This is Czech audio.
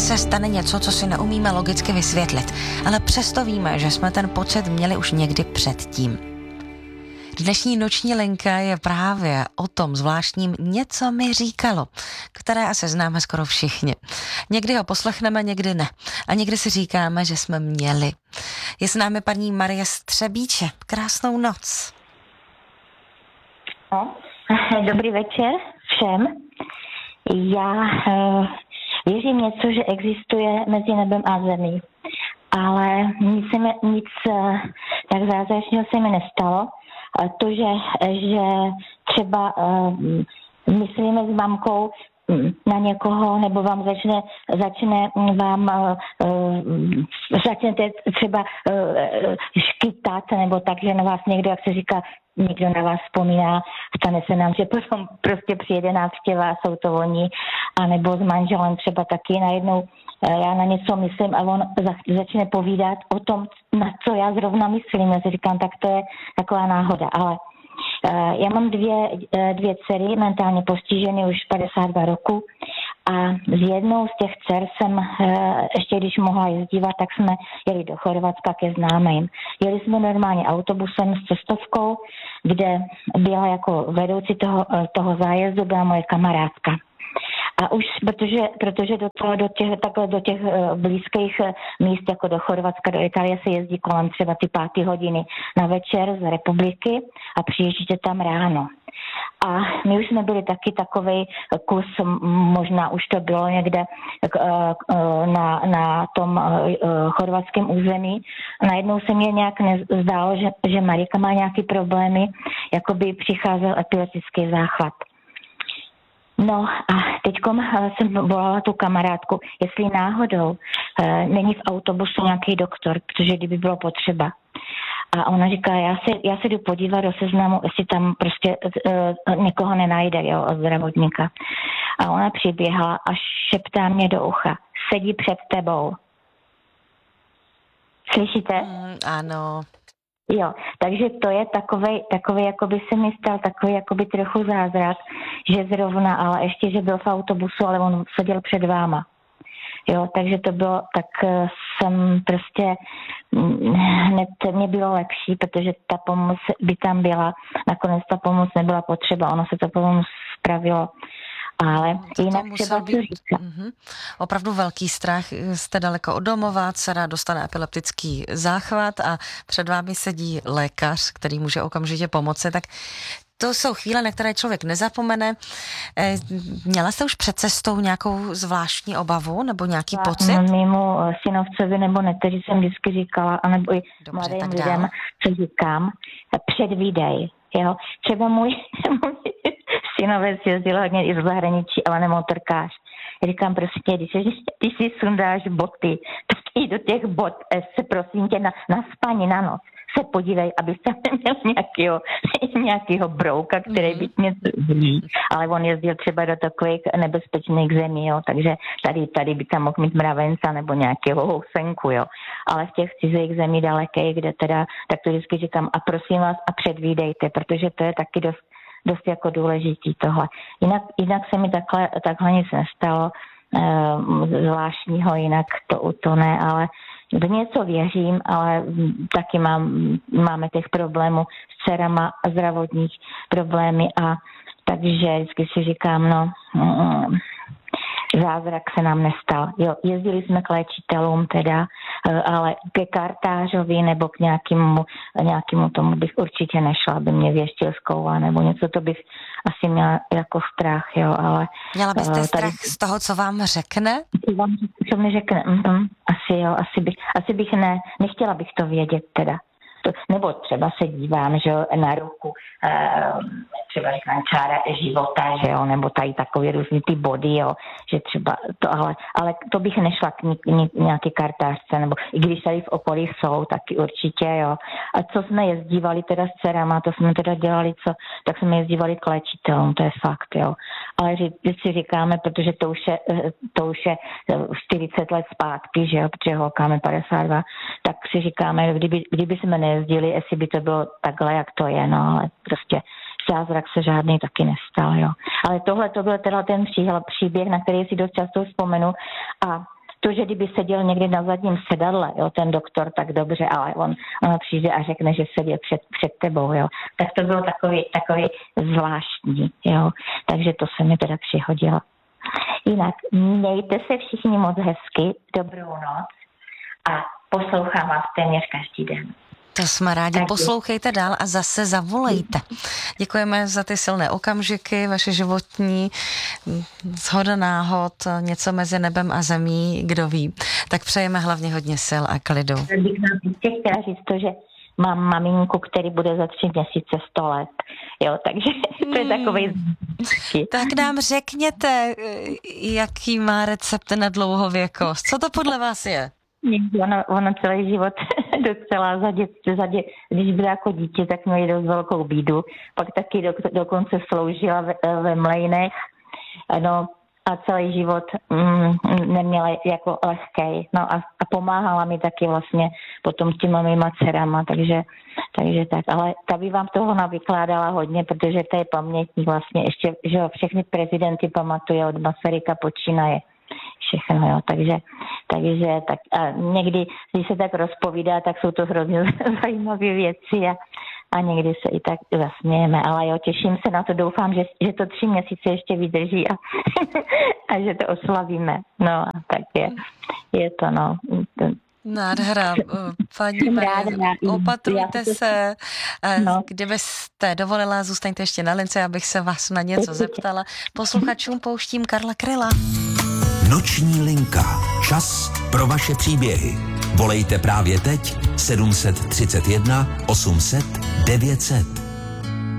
se stane něco, co si neumíme logicky vysvětlit, ale přesto víme, že jsme ten pocit měli už někdy předtím. Dnešní noční linka je právě o tom zvláštním něco mi říkalo, které asi známe skoro všichni. Někdy ho poslechneme, někdy ne. A někdy si říkáme, že jsme měli. Je s námi paní Marie Střebíče. Krásnou noc. No, dobrý večer všem. Já věřím něco, že existuje mezi nebem a zemí, ale nic tak zázračného se mi nestalo. To, že třeba myslíme s mamkou na někoho, nebo vám začnete třeba škytat, nebo tak, že na vás někdo, jak se říká, někdo na vás vzpomíná, stane se nám, že potom prostě přijede návštěva, jsou to oni, anebo s manželem třeba taky najednou já na něco myslím a on začne povídat o tom, na co já zrovna myslím. Já si říkám, tak to je taková náhoda, ale já mám dvě dcery, mentálně postiženy už 52 roku a s jednou z těch dcer jsem, ještě když mohla jezdívat, tak jsme jeli do Chorvatska ke známým. Jeli jsme normálně autobusem s cestovkou, kde byla jako vedoucí toho zájezdu, byla moje kamarádka. A už, protože do těch blízkých míst, jako do Chorvatska, do Itálie se jezdí kolem třeba ty 5 hodiny na večer z republiky a přijíždíte tam ráno. A my už jsme byli taky takovej kus, možná už to bylo někde na tom chorvatském území. Najednou se mě nějak zdálo, že Marika má nějaké problémy, jako by přicházel epileptický záchvat. No a teďkom jsem volala tu kamarádku, jestli náhodou není v autobusu nějaký doktor, protože kdyby bylo potřeba. A ona říká, já se jdu podívat do seznamu, jestli tam prostě někoho nenajde, jo, od zdravotníka. A ona přiběhla a šeptá mě do ucha, sedí před tebou. Slyšíte? Ano. Jo, takže to je takový, jako by se mi stal takový jakoby trochu zázrak, že zrovna, ale ještě, že byl v autobusu, ale on seděl před váma. Jo, takže to bylo, tak jsem prostě, hned mě bylo lepší, protože ta pomoc by tam byla, nakonec ta pomoc nebyla potřeba, ono se to pomoc spravilo. Ale jinak třeba opravdu velký strach, jste daleko od domova, dcera dostane epileptický záchvat a před vámi sedí lékař, který může okamžitě pomoci, tak to jsou chvíle, na které člověk nezapomene. Měla jste už před cestou nějakou zvláštní obavu nebo nějaký pocit? Mému synovcovi nebo neteři jsem vždycky říkala, anebo i mladým lidem, co říkám, předvídej. Jo? Třeba můj synovec jezdil hodně i z zahraničí, ale nemotorkář. Já říkám prostě, když si sundáš boty, tak i do těch bot se prosím tě na spaní na noc se podívej, abyste neměl nějakýho brouka, který by mě zlí. Ale on jezdil třeba do takových nebezpečných zemí, jo, takže tady by tam mohl mít mravenca nebo nějakého housenku, jo. Ale v těch cizích zemí dalekých, kde teda, tak to vždycky říkám, a prosím vás a předvídejte, protože to je taky dost jako důležitý tohle. Jinak se mi takhle nic nestalo zvláštního, jinak to ne, ale v něco věřím, ale taky máme těch problémů s dcerama a zdravotních problémy a takže vždycky si říkám, zázrak se nám nestal. Jo, jezdili jsme k léčitelům teda, ale ke kartářovi nebo k nějakému tomu bych určitě nešla, aby mě věštil z koula nebo něco, to bych asi měla jako strach, jo, ale... Měla byste strach z toho, co vám řekne? Co mi řekne, asi bych nechtěla bych to vědět teda. Nebo třeba se dívám, že jo, na ruku, třeba říkám čára života, že jo, nebo tady takový různý ty body, jo, že třeba to, ale to bych nešla k nějaký kartářce, nebo i když tady v okolí jsou, taky určitě, jo. A co jsme jezdívali teda s dcerama, to jsme teda dělali, tak jsme jezdívali k léčitelům, to je fakt, jo. Ale když si říkáme, protože to už je 40 let zpátky, že jo, protože holka máme 52, tak si říkáme, kdyby jsme nejezdili, jestli by to bylo takhle, jak to je, no, ale prostě zázrak se žádný taky nestal, jo. Ale tohle to byl teda ten příběh, na který si dost často vzpomenu a to, že kdyby seděl někdy na zadním sedadle, jo, ten doktor, tak dobře, ale on přijde a řekne, že sedí před tebou, jo. Tak to bylo takový zvláštní, jo. Takže to se mi teda přihodilo. Jinak, mějte se všichni moc hezky, dobrou noc a poslouchám vás téměř každý den. To jsme rádi. Poslouchejte dál a zase zavolejte. Děkujeme za ty silné okamžiky, vaše životní, shoda náhod, něco mezi nebem a zemí, kdo ví. Tak přejeme hlavně hodně sil a klidu. Bych nám ještě chtěla říct to, že mám maminku, který bude za 3 měsíce 100 let. Jo, takže to je takovej... Tak nám řekněte, jaký má recept na dlouhověkost. Co to podle vás je? Ono celý život docela když byla jako dítě, tak měli dost velkou bídu. Pak taky dokonce sloužila ve mlejnech. No a celý život neměla jako lehkej. No a pomáhala mi taky vlastně potom těma mýma dcerama, takže tak. Ale ta by vám toho navykládala hodně, protože to je pamětník vlastně ještě, že všechny prezidenty pamatuje od Masaryka počínaje. Všechno, jo, takže tak a někdy, když se tak rozpovídá, tak jsou to hrozně zajímavé věci a někdy se i tak zasmějeme, ale jo, těším se na to, doufám, že to 3 měsíce ještě vydrží a že to oslavíme, no a tak je to, no. Nádhera, paní Marie, opatrujte se, no. Kdybyste dovolila, zůstaňte ještě na lince, abych se vás na něco zeptala. Posluchačům pouštím Karla Kryla. Noční linka. Čas pro vaše příběhy. Volejte právě teď 731 800 900.